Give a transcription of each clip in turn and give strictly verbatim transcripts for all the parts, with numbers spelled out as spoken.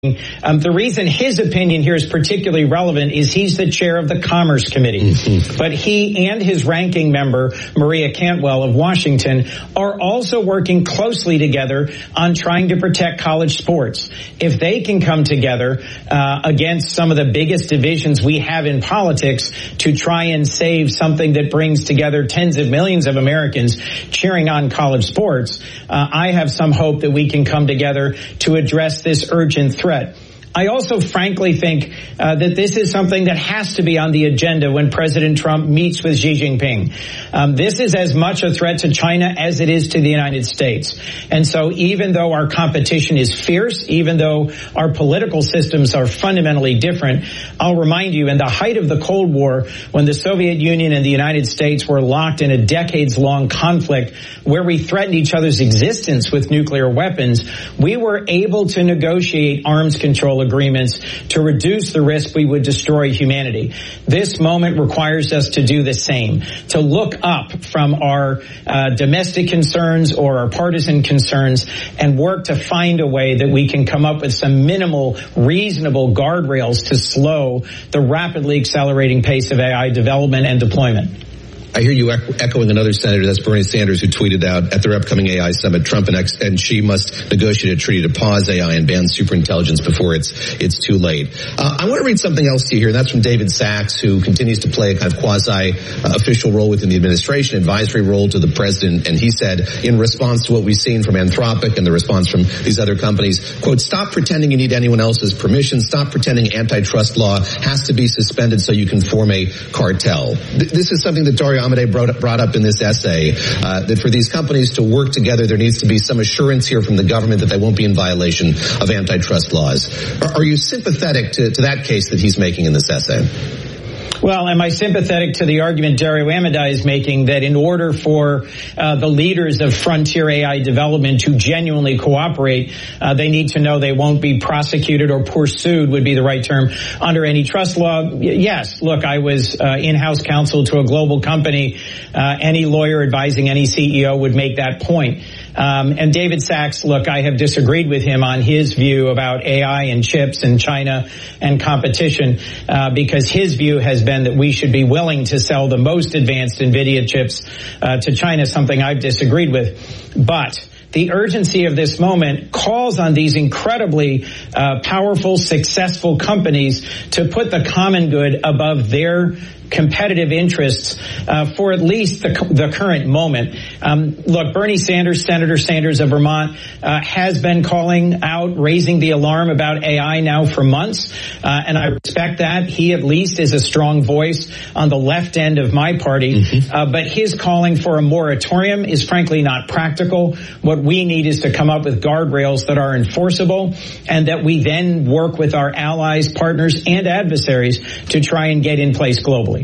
Um, the reason his opinion here is particularly relevant is he's the chair of the Commerce Committee. Mm-hmm. But he and his ranking member, Maria Cantwell of Washington, are also working closely together on trying to protect college sports. If they can come together uh, against some of the biggest divisions we have in politics to try and save something that brings together tens of millions of Americans cheering on college sports, uh, I have some hope that we can come together to address this urgent threat. I also frankly think uh, that this is something that has to be on the agenda when President Trump meets with Xi Jinping. Um, this is as much a threat to China as it is to the United States. And so even though our competition is fierce, even though our political systems are fundamentally different, I'll remind you, in the height of the Cold War, when the Soviet Union and the United States were locked in a decades-long conflict where we threatened each other's existence with nuclear weapons, we were able to negotiate arms control agreements to reduce the risk we would destroy humanity. This moment requires us to do the same, to look up from our uh, domestic concerns or our partisan concerns and work to find a way that we can come up with some minimal, reasonable guardrails to slow the rapidly accelerating pace of A I development and deployment. I hear you echoing another senator, that's Bernie Sanders, who tweeted out at their upcoming A I summit, Trump and, X, and Xi must negotiate a treaty to pause A I and ban superintelligence before it's it's too late. Uh, I want to read something else to you here, and that's from David Sachs, who continues to play a kind of quasi-official role within the administration, advisory role to the president, and he said, in response to what we've seen from Anthropic and the response from these other companies, quote, stop pretending you need anyone else's permission, stop pretending antitrust law has to be suspended so you can form a cartel. Th- this is something that Dario Amodei brought, brought up in this essay, uh, that for these companies to work together, there needs to be some assurance here from the government that they won't be in violation of antitrust laws. Are, are you sympathetic to, to that case that he's making in this essay? Well, am I sympathetic to the argument Dario Amodei is making that in order for uh, the leaders of frontier A I development to genuinely cooperate, uh, they need to know they won't be prosecuted or pursued, would be the right term, under antitrust law? Yes. Look, I was uh, in-house counsel to a global company. Uh, any lawyer advising any C E O would make that point. Um, and David Sachs, look, I have disagreed with him on his view about A I and chips and China and competition, uh, because his view has been that we should be willing to sell the most advanced NVIDIA chips uh, to China, something I've disagreed with. But the urgency of this moment calls on these incredibly uh, powerful, successful companies to put the common good above their competitive interests uh, for at least the, the current moment. Um, look, Bernie Sanders, Senator Sanders of Vermont, uh, has been calling out, raising the alarm about A I now for months, uh, and I respect that. He at least is a strong voice on the left end of my party, mm-hmm. uh, but his calling for a moratorium is frankly not practical. What we need is to come up with guardrails that are enforceable and that we then work with our allies, partners, and adversaries to try and get in place globally.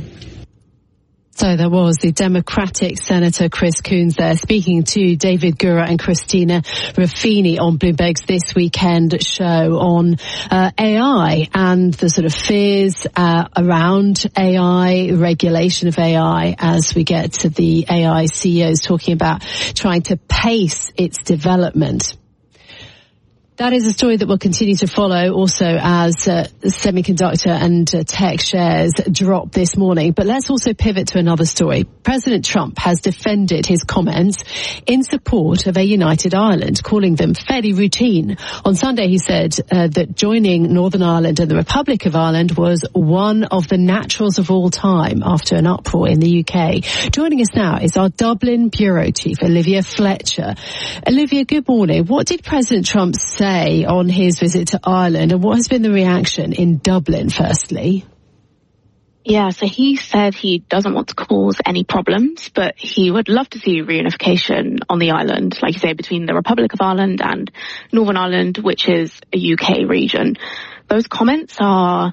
So there was the Democratic Senator Chris Coons there speaking to David Gura and Christina Ruffini on Bloomberg's This Weekend show on uh, A I and the sort of fears uh, around A I, regulation of A I, as we get to the A I C E Os talking about trying to pace its development. That is a story that we'll continue to follow also as uh, semiconductor and uh, tech shares drop this morning. But let's also pivot to another story. President Trump has defended his comments in support of a united Ireland, calling them fairly routine. On Sunday, he said uh, that joining Northern Ireland and the Republic of Ireland was one of the naturals of all time after an uproar in the U K. Joining us now is our Dublin bureau chief, Olivia Fletcher. Olivia, good morning. What did President Trump say on his visit to Ireland, and what has been the reaction in Dublin, firstly? Yeah, so he said he doesn't want to cause any problems, but he would love to see reunification on the island, like you say, between the Republic of Ireland and Northern Ireland, which is a U K region. Those comments are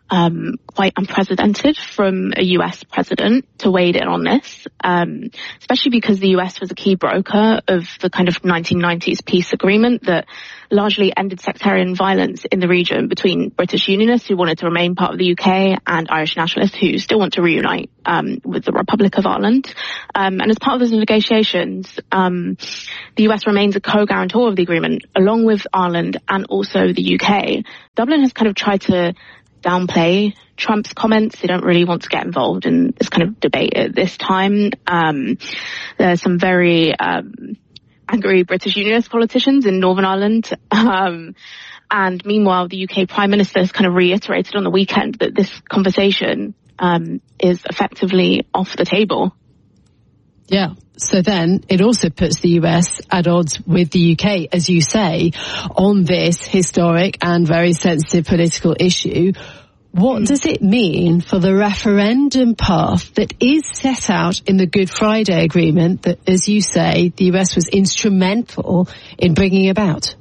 um, quite unprecedented from a U S president to wade in on this, um, especially because the U S was a key broker of the kind of nineteen nineties peace agreement that largely ended sectarian violence in the region between British Unionists who wanted to remain part of the U K and Irish nationalists who still want to reunite um, with the Republic of Ireland. Um, and as part of those negotiations, um, the U S remains a co-guarantor of the agreement, along with Ireland and also the U K. Dublin has kind of tried to downplay Trump's comments. They don't really want to get involved in this kind of debate at this time. Um, there's some very um, angry British Unionist politicians in Northern Ireland. Um, and meanwhile, the U K Prime Minister has kind of reiterated on the weekend that this conversation um, is effectively off the table. Yeah. So then it also puts the U S at odds with the U K, as you say, on this historic and very sensitive political issue. What does it mean for the referendum path that is set out in the Good Friday Agreement that, as you say, the U S was instrumental in bringing about?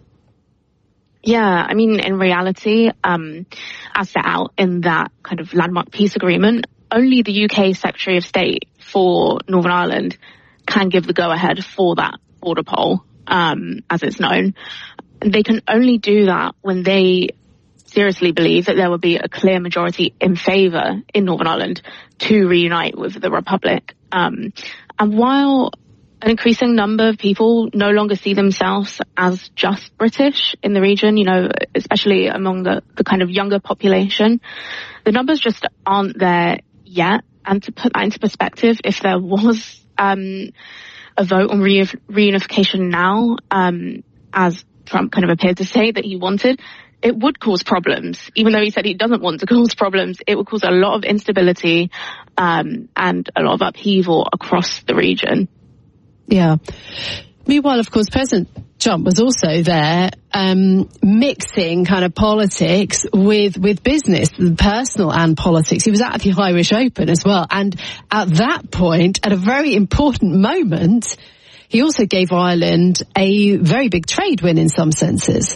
Yeah, I mean, in reality, um, as set out in that kind of landmark peace agreement, only the U K Secretary of State for Northern Ireland can give the go-ahead for that border poll, um, as it's known. They can only do that when they seriously believe that there will be a clear majority in favour in Northern Ireland to reunite with the Republic. Um, and while an increasing number of people no longer see themselves as just British in the region, you know, especially among the, the kind of younger population, the numbers just aren't there yet. And to put that into perspective, if there was um, a vote on re- reunification now, um, as Trump kind of appeared to say that he wanted, it would cause problems. Even though he said he doesn't want to cause problems, it would cause a lot of instability um, and a lot of upheaval across the region. Yeah. Meanwhile, of course, President Trump was also there um, mixing kind of politics with, with business, personal and politics. He was at the Irish Open as well. And at that point, at a very important moment, he also gave Ireland a very big trade win in some senses.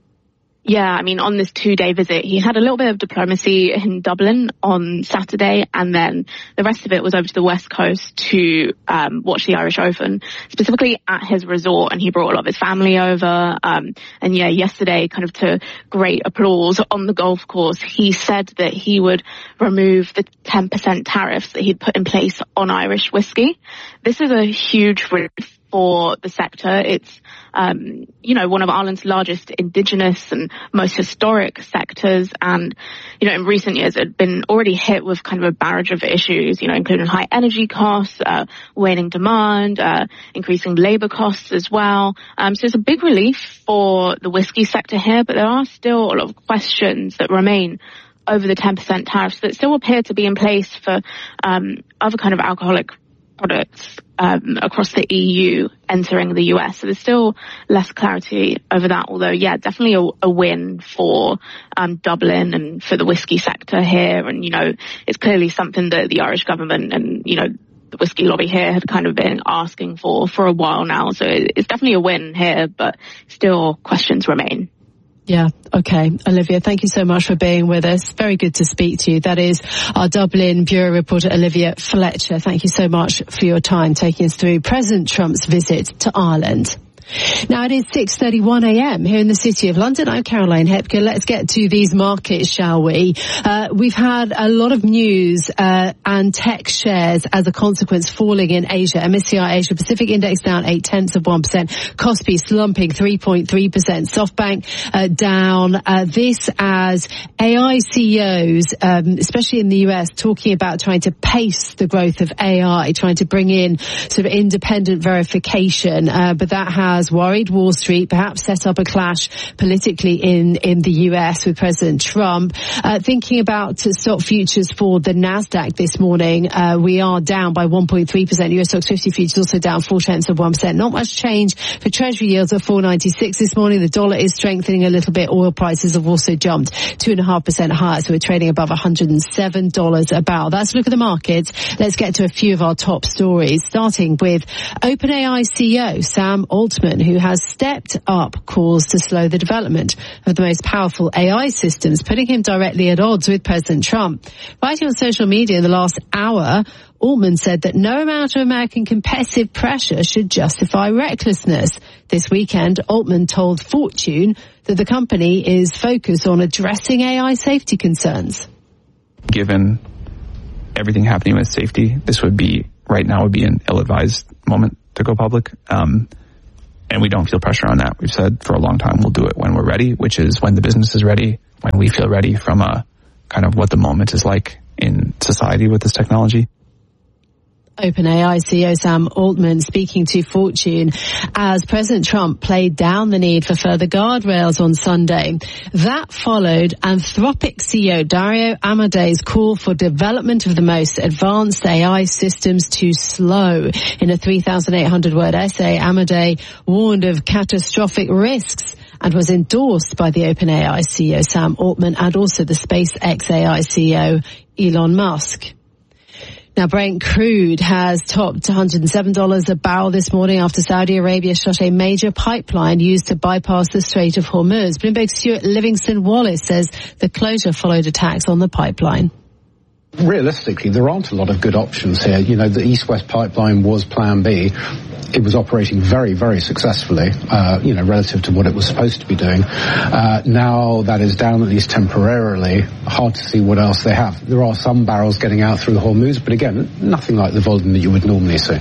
Yeah, I mean, on this two-day visit, he had a little bit of diplomacy in Dublin on Saturday, and then the rest of it was over to the West Coast to um, watch the Irish Open, specifically at his resort, and he brought a lot of his family over. Um, and yeah, yesterday, kind of to great applause on the golf course, he said that he would remove the ten percent tariffs that he'd put in place on Irish whiskey. This is a huge relief for the sector. It's, um, you know, one of Ireland's largest indigenous and most historic sectors. And, you know, in recent years, it had been already hit with kind of a barrage of issues, you know, including high energy costs, uh, waning demand, uh, increasing labour costs as well. Um, so it's a big relief for the whiskey sector here, but there are still a lot of questions that remain over the ten percent tariffs that still appear to be in place for, um, other kind of alcoholic products um, across the E U entering the U S. So there's still less clarity over that, although, yeah, definitely a, a win for um, Dublin and for the whiskey sector here. And, you know, it's clearly something that the Irish government and, you know, the whiskey lobby here had kind of been asking for for a while now. So it's definitely a win here, but still questions remain. Yeah, okay. Olivia, thank you so much for being with us. Very good to speak to you. That is our Dublin Bureau reporter, Olivia Fletcher. Thank you so much for your time taking us through President Trump's visit to Ireland. Now it is six thirty-one a.m. here in the City of London. I'm Caroline Hepker. Let's get to these markets, shall we? Uh, we've had a lot of news uh, and tech shares as a consequence falling in Asia. M S C I Asia Pacific Index down eight tenths of one percent. Kospi slumping three point three percent. SoftBank uh, down. Uh, this as A I C E Os, um, especially in the U S, talking about trying to pace the growth of A I, trying to bring in sort of independent verification. Uh, but that has worried Wall Street, perhaps set up a clash politically in, in the U S with President Trump. Uh, thinking about uh, stock futures for the NASDAQ this morning, uh, we are down by one point three percent. U S Stoxx fifty futures also down four tenths of one percent. Not much change for Treasury yields at four ninety-six this morning. The dollar is strengthening a little bit. Oil prices have also jumped two point five percent higher, so we're trading above one hundred seven dollars a barrel. That's a look at the markets. Let's get to a few of our top stories, starting with OpenAI C E O Sam Altman. Altman, who has stepped up calls to slow the development of the most powerful A I systems, putting him directly at odds with President Trump. Writing on social media in the last hour, Altman said that no amount of American competitive pressure should justify recklessness. This weekend, Altman told Fortune that the company is focused on addressing A I safety concerns. Given everything happening with safety, this would be, right now, would be an ill-advised moment to go public. Um, and we don't feel pressure on that. We've said for a long time we'll do it when we're ready, which is when the business is ready, when we feel ready from a kind of what the moment is like in society with this technology. OpenAI C E O Sam Altman speaking to Fortune as President Trump played down the need for further guardrails on Sunday. That followed Anthropic C E O Dario Amadei's call for development of the most advanced A I systems to slow. In a three thousand eight hundred word essay, Amadei warned of catastrophic risks and was endorsed by the OpenAI C E O Sam Altman and also the SpaceX A I C E O Elon Musk. Now, Brent crude has topped one hundred seven dollars a barrel this morning after Saudi Arabia shut a major pipeline used to bypass the Strait of Hormuz. Bloomberg's Stuart Livingston-Wallace says the closure followed attacks on the pipeline. Realistically, there aren't a lot of good options here. You know, the East-West pipeline was Plan B. It was operating very, very successfully, uh, you know, relative to what it was supposed to be doing. Uh, now that is down, at least temporarily. Hard to see what else they have. There are some barrels getting out through the Hormuz, but again, nothing like the volume that you would normally see.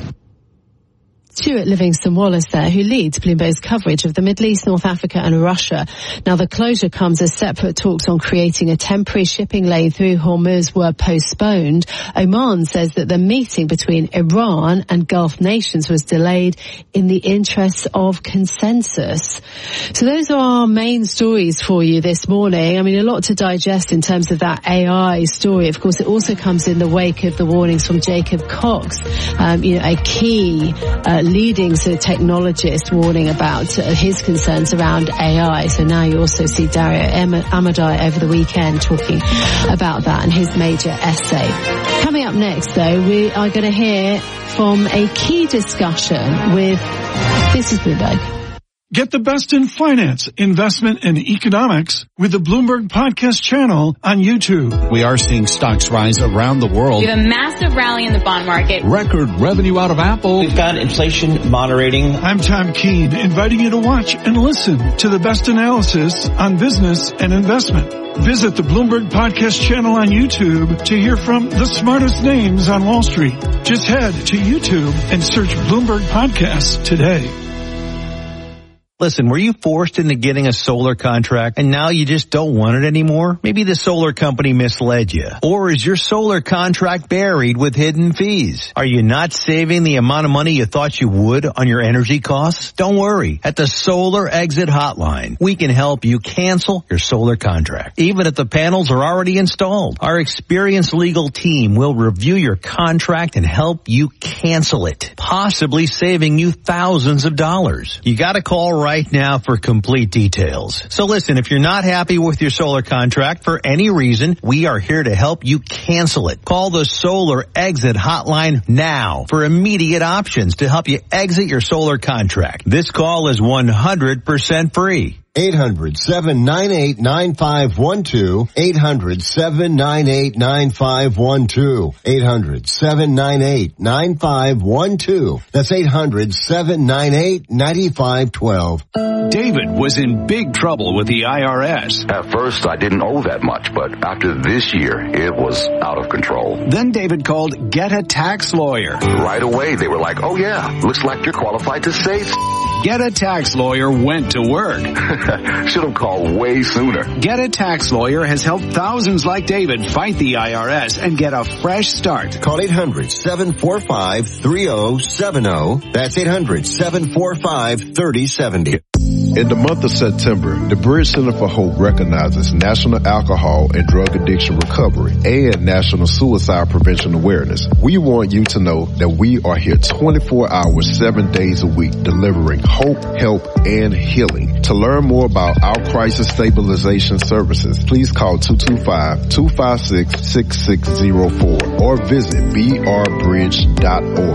Stuart Livingston-Wallace there, who leads Bloomberg's coverage of the Middle East, North Africa and Russia. Now, the closure comes as separate talks on creating a temporary shipping lane through Hormuz were postponed. Oman says that the meeting between Iran and Gulf nations was delayed in the interests of consensus. So those are our main stories for you this morning. I mean, a lot to digest in terms of that A I story. Of course, it also comes in the wake of the warnings from Jacob Cox, um, you know, a key uh, leading sort of technologist warning about uh, his concerns around A I. So now you also see Dario Amadei over the weekend talking about that in his major essay. Coming up next, though, we are going to hear from a key discussion with This is Bloomberg. Get the best in finance, investment, and economics with the Bloomberg Podcast channel on YouTube. We are seeing stocks rise around the world. We have a massive rally in the bond market. Record revenue out of Apple. We've got inflation moderating. I'm Tom Keene, inviting you to watch and listen to the best analysis on business and investment. Visit the Bloomberg Podcast channel on YouTube to hear from the smartest names on Wall Street. Just head to YouTube and search Bloomberg Podcasts today. Listen, were you forced into getting a solar contract and now you just don't want it anymore? Maybe the solar company misled you. Or is your solar contract buried with hidden fees? Are you not saving the amount of money you thought you would on your energy costs? Don't worry. At the Solar Exit Hotline, we can help you cancel your solar contract, even if the panels are already installed. Our experienced legal team will review your contract and help you cancel it, possibly saving you thousands of dollars. You gotta call right right now for complete details. So listen, if you're not happy with your solar contract for any reason, we are here to help you cancel it. Call the Solar Exit Hotline now for immediate options to help you exit your solar contract. This call is one hundred percent free. eight hundred, seven nine eight, nine five one two. eight hundred, seven nine eight, nine five one two. eight hundred, seven nine eight, nine five one two. That's eight hundred, seven nine eight, nine five one two. David was in big trouble with the I R S. At first, I didn't owe that much, but after this year, it was out of control. Then David called Get a Tax Lawyer. Right away, they were like, oh yeah, looks like you're qualified to save. Get a Tax Lawyer went to work. Should have called way sooner. Get a Tax Lawyer has helped thousands like David fight the I R S and get a fresh start. Call eight hundred, seven four five, three oh seven oh. That's eight hundred, seven four five, three oh seven oh. In the month of September, the Bridge Center for Hope recognizes National Alcohol and Drug Addiction Recovery and National Suicide Prevention Awareness. We want you to know that we are here twenty-four hours, seven days a week, delivering hope, help, and healing. To learn more about our crisis stabilization services, please call two two five, two five six, six six zero four or visit b r bridge dot org.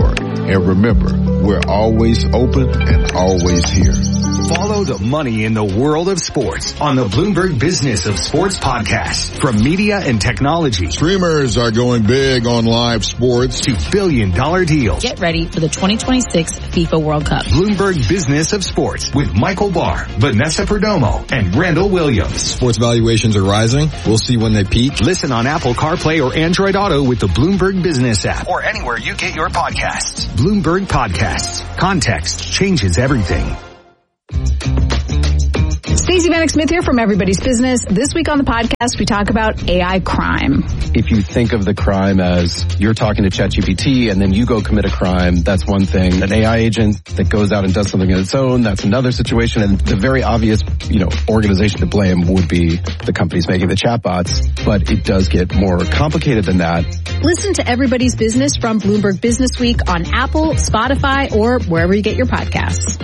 And remember, we're always open and always here. Follow the money in the world of sports on the Bloomberg Business of Sports podcast. From media and technology. Streamers are going big on live sports. To billion dollar deals. Get ready for the twenty twenty-six FIFA World Cup. Bloomberg Business of Sports with Michael Barr, Vanessa Perdomo, and Randall Williams. Sports valuations are rising. We'll see when they peak. Listen on Apple CarPlay or Android Auto with the Bloomberg Business app or anywhere you get your podcasts. Bloomberg Podcasts. Context changes everything. Stacey Vanek Smith here from Everybody's Business. This week on the podcast, we talk about A I crime. If you think of the crime as you're talking to ChatGPT and then you go commit a crime, that's one thing. An A I agent that goes out and does something on its own, that's another situation. And the very obvious, you know, organization to blame would be the companies making the chatbots. But it does get more complicated than that. Listen to Everybody's Business from Bloomberg Business Week on Apple, Spotify, or wherever you get your podcasts.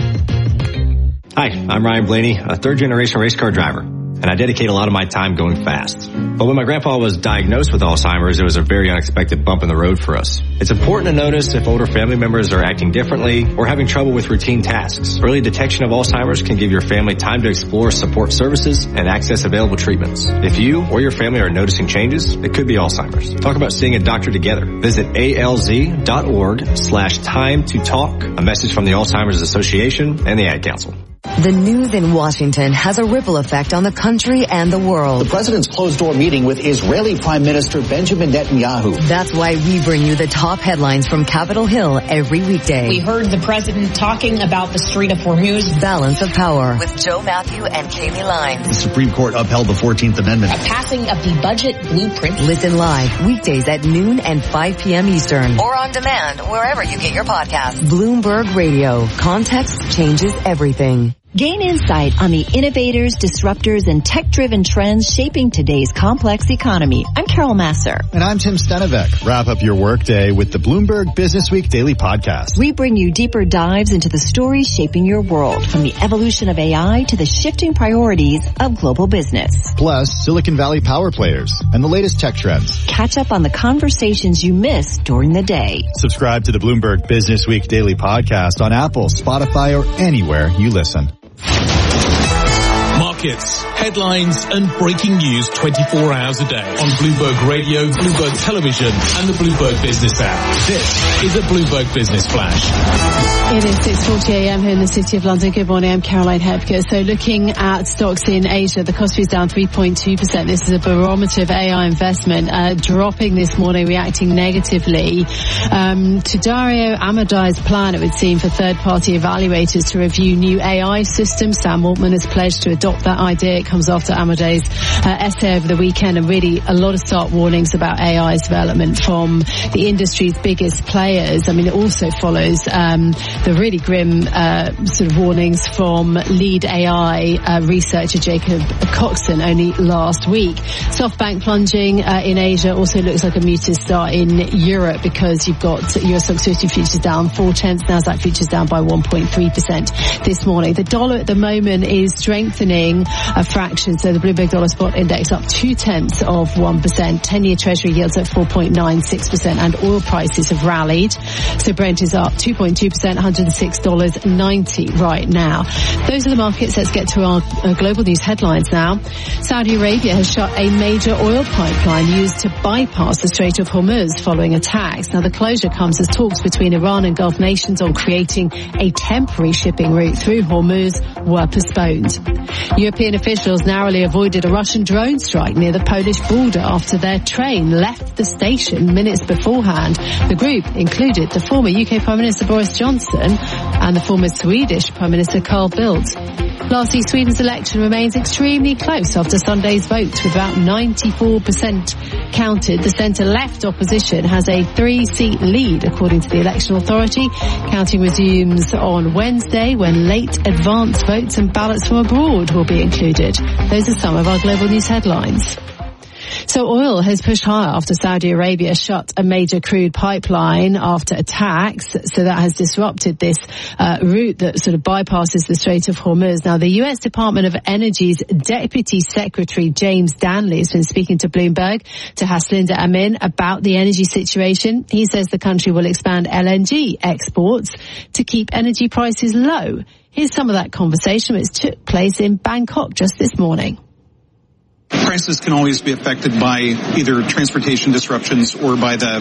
Hi, I'm Ryan Blaney, a third-generation race car driver, and I dedicate a lot of my time going fast. But when my grandpa was diagnosed with Alzheimer's, it was a very unexpected bump in the road for us. It's important to notice if older family members are acting differently or having trouble with routine tasks. Early detection of Alzheimer's can give your family time to explore support services and access available treatments. If you or your family are noticing changes, it could be Alzheimer's. Talk about seeing a doctor together. Visit alz.org slash time to talk. A message from the Alzheimer's Association and the Ad Council. The news in Washington has a ripple effect on the country and the world. The president's closed-door meeting with Israeli Prime Minister Benjamin Netanyahu. That's why we bring you the top headlines from Capitol Hill every weekday. We heard the president talking about the Strait of Hormuz. Balance of Power with Joe Matthew and Kaylee Lyons. The Supreme Court upheld the fourteenth Amendment. A passing of the budget blueprint. Listen live weekdays at noon and five p.m. Eastern. Or on demand wherever you get your podcasts. Bloomberg Radio. Context changes everything. Gain insight on the innovators, disruptors, and tech-driven trends shaping today's complex economy. I'm Carol Masser. And I'm Tim Stenevec. Wrap up your workday with the Bloomberg Business Week Daily Podcast. We bring you deeper dives into the stories shaping your world, from the evolution of A I to the shifting priorities of global business. Plus, Silicon Valley power players and the latest tech trends. Catch up on the conversations you missed during the day. Subscribe to the Bloomberg Business Week Daily Podcast on Apple, Spotify, or anywhere you listen. Markets, headlines, and breaking news twenty-four hours a day on Bloomberg Radio, Bloomberg Television, and the Bloomberg Business app. This is a Bloomberg Business Flash. It is six forty a.m. here in the City of London. Good morning, I'm Caroline Hepker. So looking at stocks in Asia, the Kospi is down three point two percent. This is a barometer of A I investment, uh, dropping this morning, reacting negatively um, to Dario Amadai's plan, it would seem, for third-party evaluators to review new A I systems. Sam Altman has pledged to adopt that idea. It comes after Amadei's uh, essay over the weekend, and really a lot of stark warnings about A I's development from the industry's biggest players. I mean, it also follows um, the really grim uh, sort of warnings from lead A I uh, researcher Jacob Coxon only last week. SoftBank plunging uh, in Asia. Also looks like a muted start in Europe because you've got U S Stoxx fifty futures down four tenths, Nasdaq futures down by one point three percent this morning. The dollar at the moment is strengthening a fraction, so the Bloomberg Dollar Spot Index up two tenths of one percent. ten-year Treasury yields at four point nine six percent, and oil prices have rallied. So Brent is up two point two percent, one hundred six dollars ninety right now. Those are the markets. Let's get to our uh, global news headlines now. Saudi Arabia has shut a major oil pipeline used to bypass the Strait of Hormuz following attacks. Now the closure comes as talks between Iran and Gulf nations on creating a temporary shipping route through Hormuz were postponed. European officials narrowly avoided a Russian drone strike near the Polish border after their train left the station minutes beforehand. The group included the former U K Prime Minister Boris Johnson and the former Swedish Prime Minister Carl Bildt. Lastly, Sweden's election remains extremely close after Sunday's vote, with about ninety-four percent counted. The centre-left opposition has a three-seat lead, according to the election authority. Counting resumes on Wednesday, when late advance votes and ballots from abroad will be included. Those are some of our global news headlines. So oil has pushed higher after Saudi Arabia shut a major crude pipeline after attacks. So that has disrupted this uh, route that sort of bypasses the Strait of Hormuz. Now, the U S Department of Energy's Deputy Secretary James Danley has been speaking to Bloomberg, to Haslinda Amin, about the energy situation. He says the country will expand L N G exports to keep energy prices low. Here's some of that conversation which took place in Bangkok just this morning. Prices can always be affected by either transportation disruptions or by the,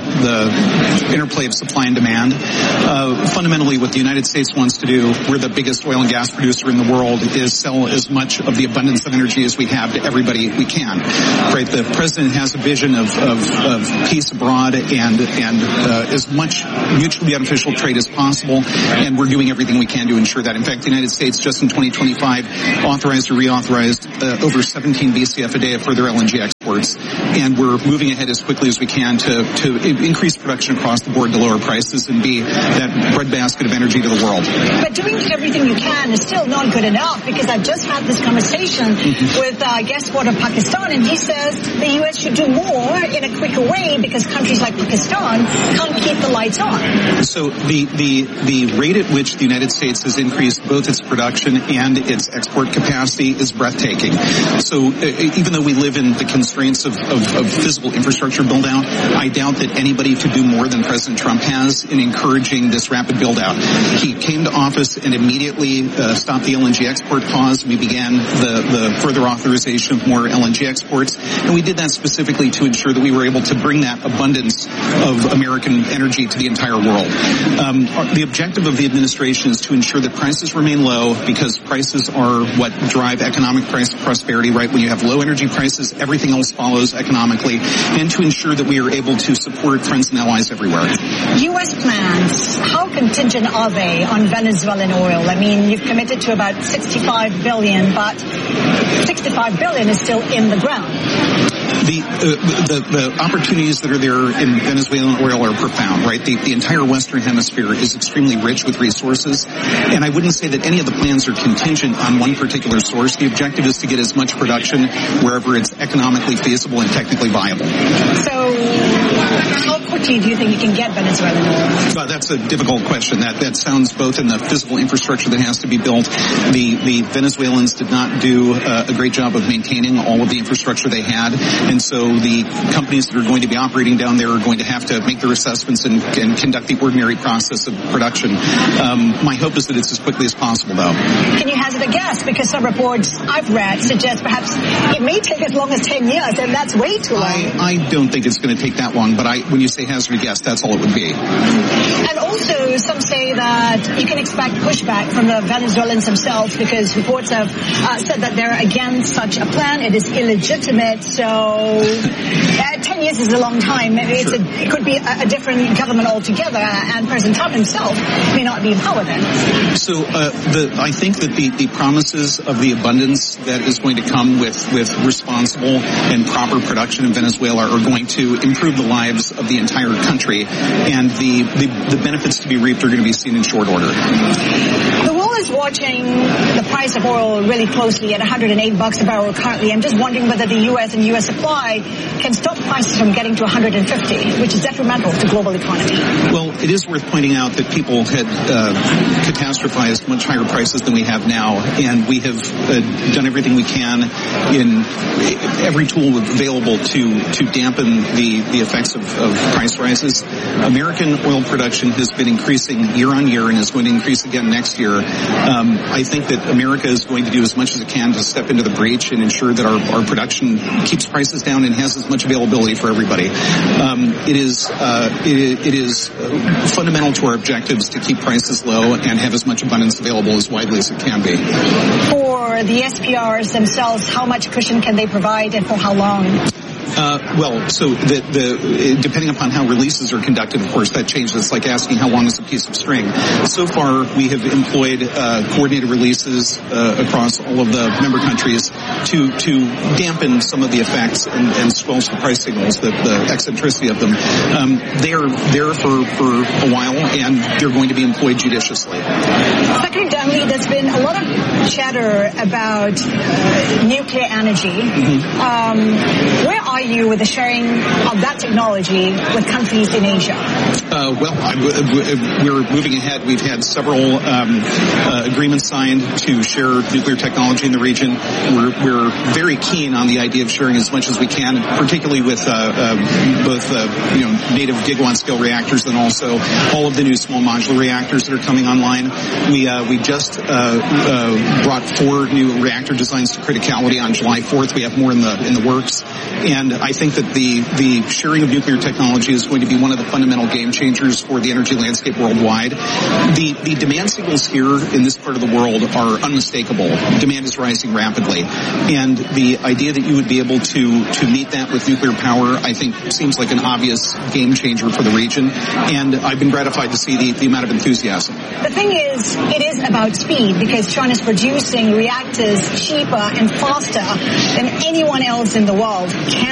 the interplay of supply and demand. Uh, fundamentally, what the United States wants to do, we're the biggest oil and gas producer in the world, is sell as much of the abundance of energy as we have to everybody we can. Right? The president has a vision of, of, of peace abroad and, and uh, as much mutually beneficial trade as possible, and we're doing everything we can to ensure that. In fact, the United States just in twenty twenty-five authorized or reauthorized uh, over seventeen B C F a day of further L N G exports, and we're moving ahead as quickly as we can to, to increase production across the board to lower prices and be that breadbasket of energy to the world. But doing everything you can is still not good enough, because I've just had this conversation mm-hmm. with uh, guest one of Pakistan, and he says the U S should do more in a quicker way because countries like Pakistan can't keep the lights on. So the, the, the rate at which the United States has increased both its production and its export capacity is breathtaking. So uh, even though we live in the constraints of, of, of physical infrastructure build out, I doubt that anybody could do more than President Trump has in encouraging this rapid build out. He came to office and immediately uh, stopped the L N G export pause. We began the, the further authorization of more L N G exports, and we did that specifically to ensure that we were able to bring that abundance of American energy to the entire world. Um, the objective of the administration is to ensure that prices remain low, because prices are what drive economic price prosperity, right? When you have low energy prices, everything else follows economically, and to ensure that we are able to support friends and allies everywhere. U S plans, how contingent are they on Venezuelan oil? I mean, you've committed to about sixty-five billion, but sixty-five billion is still in the ground. The, uh, the the opportunities that are there in Venezuelan oil are profound, right? The, the entire Western Hemisphere is extremely rich with resources, and I wouldn't say that any of the plans are contingent on one particular source. The objective is to get as much production wherever it's economically feasible and technically viable. So, how quickly do you think you can get Venezuelan oil? Well, that's a difficult question. That that sounds both in the physical infrastructure that has to be built. The the Venezuelans did not do uh, a great job of maintaining all of the infrastructure they had. And so the companies that are going to be operating down there are going to have to make their assessments and, and conduct the ordinary process of production. Um, my hope is that it's as quickly as possible, though. Can you hazard a guess? Because some reports I've read suggest perhaps it may take as long as ten years, and that's way too long. I, I don't think it's going to take that long, but I, when you say hazard a guess, that's all it would be. And also, some say that you can expect pushback from the Venezuelans themselves, because reports have uh, said that they're against such a plan. It is illegitimate, so Uh, ten years is a long time. It's sure. a, it could be a, a different government altogether, and President Trump himself may not be in power then. So uh, the, I think that the, the promises of the abundance that is going to come with, with responsible and proper production in Venezuela are going to improve the lives of the entire country, and the, the, the benefits to be reaped are going to be seen in short order. The world is watching the price of oil really closely at one hundred eight bucks a barrel currently. I'm just wondering whether the U S and U S supply can stop prices from getting to one hundred fifty, which is detrimental to global economy. Well, it is worth pointing out that people had uh, catastrophized much higher prices than we have now, and we have uh, done everything we can in every tool available to to dampen the, the effects of, of price rises. American oil production has been increasing year on year and is going to increase again next year. Um, I think that America is going to do as much as it can to step into the breach and ensure that our, our production keeps prices down and has as much availability for everybody. Um, it is uh, it, it is fundamental to our objectives to keep prices low and have as much abundance available as widely as it can be. For the S P Rs themselves, how much cushion can they provide, and for how long? Uh, well, so the, the, depending upon how releases are conducted, of course, that changes. It's like asking how long is a piece of string. So far, we have employed uh, coordinated releases uh, across all of the member countries to to dampen some of the effects and, and squelch the price signals, the, the eccentricity of them. Um, they are there for, for a while, and they're going to be employed judiciously. Secretary Danley, there's been a lot of chatter about uh, nuclear energy. Mm-hmm. Um, where are are you with the sharing of that technology with countries in Asia? Uh, well, I, we're moving ahead. We've had several um, uh, agreements signed to share nuclear technology in the region. We're, we're very keen on the idea of sharing as much as we can, particularly with uh, uh, both uh, you know native gigawatt scale reactors and also all of the new small modular reactors that are coming online. We uh, we just uh, uh, brought four new reactor designs to criticality on July fourth. We have more in the in the works, and I think that the the sharing of nuclear technology is going to be one of the fundamental game changers for the energy landscape worldwide. The the demand signals here in this part of the world are unmistakable. Demand is rising rapidly, and the idea that you would be able to to meet that with nuclear power, I think, seems like an obvious game changer for the region. And I've been gratified to see the, the amount of enthusiasm. The thing is, it is about speed because China is producing reactors cheaper and faster than anyone else in the world. Can